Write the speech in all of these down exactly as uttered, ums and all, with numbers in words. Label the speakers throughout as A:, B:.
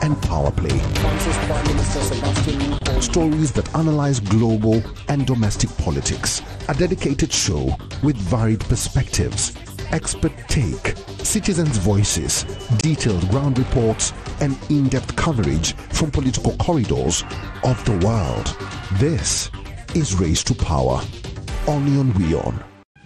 A: and power play. Stories that analyze global and domestic politics. A dedicated show with varied perspectives, expert take, citizens' voices, detailed ground reports, and in-depth coverage from political corridors of the world. This is Race to Power. Onion WION.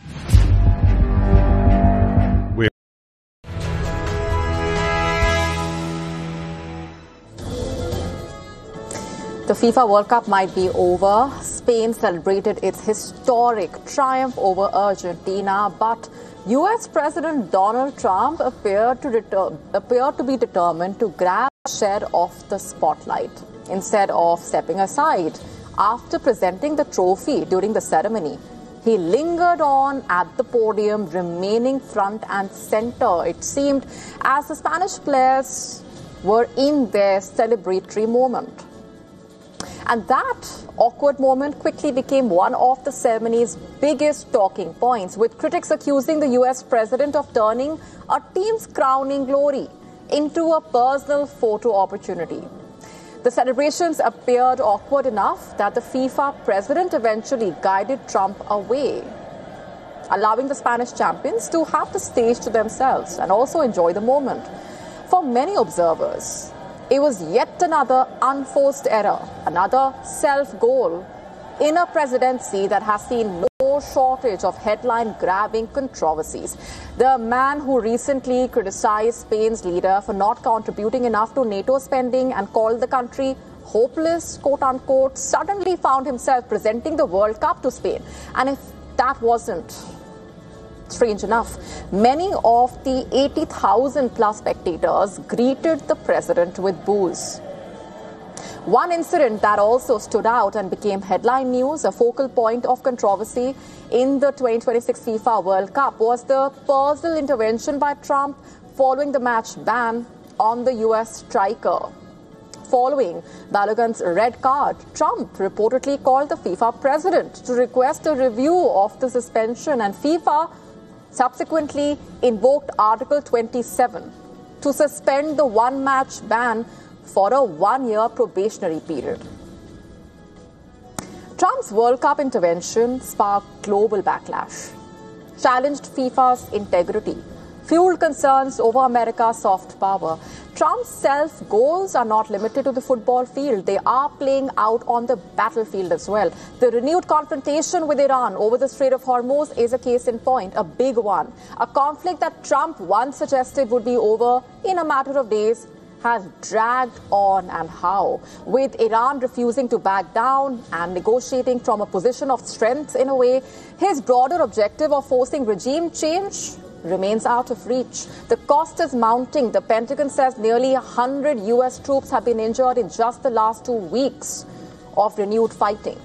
B: The FIFA World Cup might be over. Spain celebrated its historic triumph over Argentina, but U S President Donald Trump appeared to, deter- appeared to be determined to grab a share of the spotlight instead of stepping aside. After presenting the trophy during the ceremony, he lingered on at the podium, remaining front and center, it seemed, as the Spanish players were in their celebratory moment. And that awkward moment quickly became one of the ceremony's biggest talking points, with critics accusing the U S president of turning a team's crowning glory into a personal photo opportunity. The celebrations appeared awkward enough that the FIFA president eventually guided Trump away, allowing the Spanish champions to have the stage to themselves and also enjoy the moment. For many observers, it was yet another unforced error, another self-goal in a presidency that has seen no shortage of headline-grabbing controversies. The man who recently criticized Spain's leader for not contributing enough to NATO spending and called the country hopeless, quote-unquote, suddenly found himself presenting the World Cup to Spain. And if that wasn't strange enough, many of the eighty thousand plus spectators greeted the president with boos. One incident that also stood out and became headline news, a focal point of controversy in the twenty twenty-six FIFA World Cup, was the personal intervention by Trump following the match ban on the U S striker. Following Balogun's red card, Trump reportedly called the FIFA president to request a review of the suspension, and FIFA subsequently invoked Article twenty-seven to suspend the one-match ban for a one-year probationary period. Trump's World Cup intervention sparked global backlash, challenged FIFA's integrity, fueled concerns over America's soft power. Trump's self-goals are not limited to the football field. They are playing out on the battlefield as well. The renewed confrontation with Iran over the Strait of Hormuz is a case in point, a big one. A conflict that Trump once suggested would be over in a matter of days has dragged on, and how, with Iran refusing to back down and negotiating from a position of strength in a way. His broader objective of forcing regime change remains out of reach. The cost is mounting. The Pentagon says nearly one hundred U S troops have been injured in just the last two weeks of renewed fighting.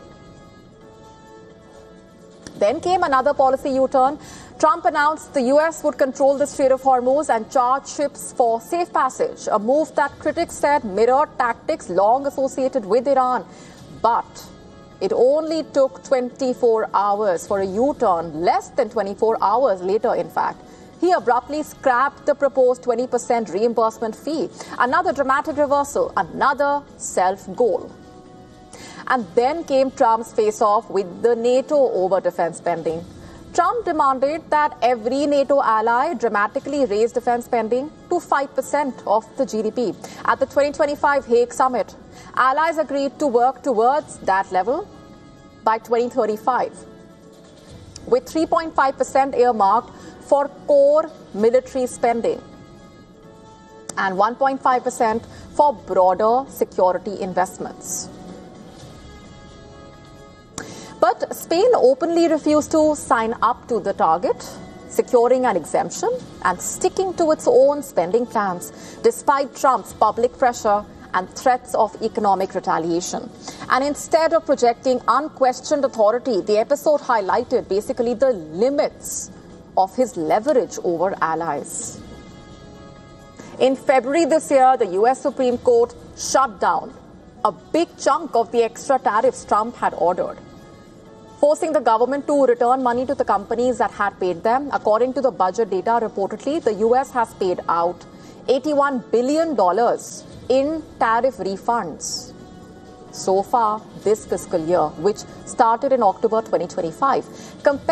B: Then came another policy U-turn. Trump announced the U S would control the Strait of Hormuz and charge ships for safe passage, a move that critics said mirrored tactics long associated with Iran. But it only took twenty-four hours for a U-turn, less than twenty-four hours later, in fact. He abruptly scrapped the proposed twenty percent reimbursement fee. Another dramatic reversal, another self-goal. And then came Trump's face-off with the NATO over defense spending. Trump demanded that every NATO ally dramatically raise defense spending to five percent of the G D P. At the twenty twenty-five Hague summit, allies agreed to work towards that level by twenty thirty-five, with three point five percent earmarked for core military spending and one point five percent for broader security investments. But Spain openly refused to sign up to the target, securing an exemption and sticking to its own spending plans, despite Trump's public pressure and threats of economic retaliation. And instead of projecting unquestioned authority, the episode highlighted basically the limits of his leverage over allies. In February this year, the U S Supreme Court shut down a big chunk of the extra tariffs Trump had ordered, forcing the government to return money to the companies that had paid them. According to the budget data, reportedly, the U S has paid out eighty-one billion dollars in tariff refunds so far this fiscal year, which started in October twenty twenty-five. Compared